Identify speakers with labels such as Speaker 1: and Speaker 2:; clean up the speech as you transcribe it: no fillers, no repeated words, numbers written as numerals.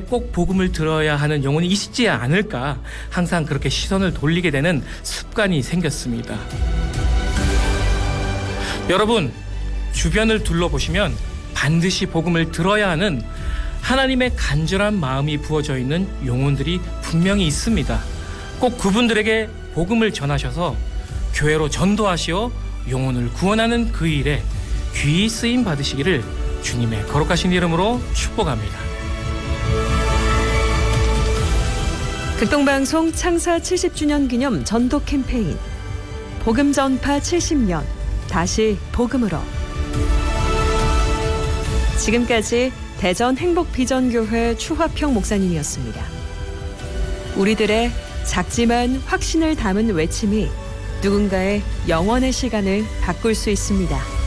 Speaker 1: 꼭 복음을 들어야 하는 영혼이 있지 않을까 항상 그렇게 시선을 돌리게 되는 습관이 생겼습니다. 여러분, 주변을 둘러보시면 반드시 복음을 들어야 하는 하나님의 간절한 마음이 부어져 있는 영혼들이 분명히 있습니다. 꼭 그분들에게 복음을 전하셔서 교회로 전도하시어 영혼을 구원하는 그 일에 귀히 쓰임 받으시기를 주님의 거룩하신 이름으로 축복합니다.
Speaker 2: 극동방송 창사 70주년 기념 전도 캠페인 복음 전파 70년 다시 복음으로. 지금까지 대전 행복비전교회 추화평 목사님이었습니다. 우리들의 작지만 확신을 담은 외침이 누군가의 영원의 시간을 바꿀 수 있습니다.